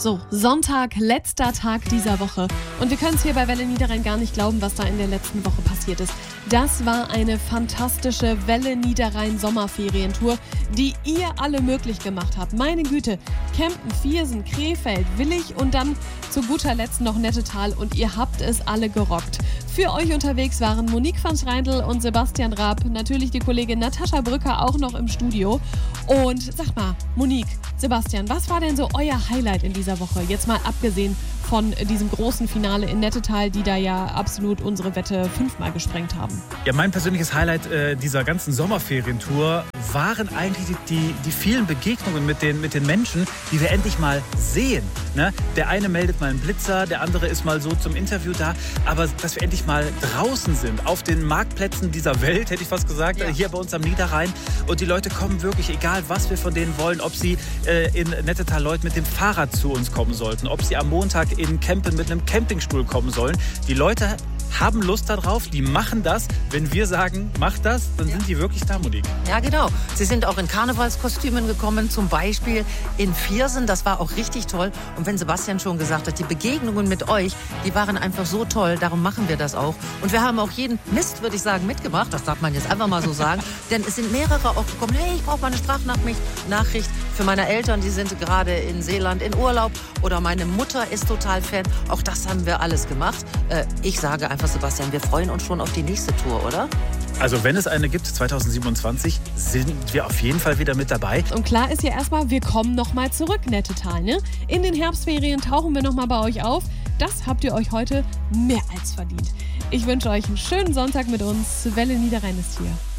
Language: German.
So, Sonntag, letzter Tag dieser Woche. Und wir können es hier bei Welle Niederrhein gar nicht glauben, was da in der letzten Woche passiert ist. Das war eine fantastische Welle Niederrhein Sommerferientour, die ihr alle möglich gemacht habt. Meine Güte, Kempten, Viersen, Krefeld, Willich und dann zu guter Letzt noch Nettetal und ihr habt es alle gerockt. Für euch unterwegs waren Monique van Schreindl und Sebastian Raab, natürlich die Kollegin Natascha Brücker auch noch im Studio. Und sag mal, Monique, Sebastian, was war denn so euer Highlight in dieser Woche? Jetzt mal abgesehen von diesem großen Finale in Nettetal, die da ja absolut unsere Wette 5-mal gesprengt haben. Ja, mein persönliches Highlight dieser ganzen Sommerferientour waren eigentlich die vielen Begegnungen mit den Menschen, die wir endlich mal sehen. Ne? Der eine meldet mal einen Blitzer, der andere ist mal so zum Interview da. Aber dass wir endlich mal draußen sind, auf den Marktplätzen dieser Welt, hätte ich fast gesagt, hier bei uns am Niederrhein. Und die Leute kommen wirklich, egal was wir von denen wollen, ob sie in Nettetal Leute mit dem Fahrrad zu uns kommen sollten, ob sie am Montag in Kempen mit einem Campingstuhl kommen sollen. Die Leute haben Lust darauf, die machen das. Wenn wir sagen, mach das, dann sind die wirklich da, Monique. Ja, genau. Sie sind auch in Karnevalskostümen gekommen, zum Beispiel in Viersen. Das war auch richtig toll. Und wenn Sebastian schon gesagt hat, die Begegnungen mit euch, die waren einfach so toll. Darum machen wir das auch. Und wir haben auch jeden Mist, würde ich sagen, mitgebracht. Das darf man jetzt einfach mal so sagen. Denn es sind mehrere auch gekommen. Hey, ich brauche mal eine Sprachnachricht für meine Eltern. Die sind gerade in Seeland in Urlaub. Oder meine Mutter ist total Fan. Auch das haben wir alles gemacht. Ich sage einfach, Sebastian, wir freuen uns schon auf die nächste Tour, oder? Also wenn es eine gibt, 2027, sind wir auf jeden Fall wieder mit dabei. Und klar ist ja erstmal, wir kommen nochmal zurück, Nettetal, ne? In den Herbstferien tauchen wir nochmal bei euch auf. Das habt ihr euch heute mehr als verdient. Ich wünsche euch einen schönen Sonntag mit uns. Welle Niederrhein ist hier.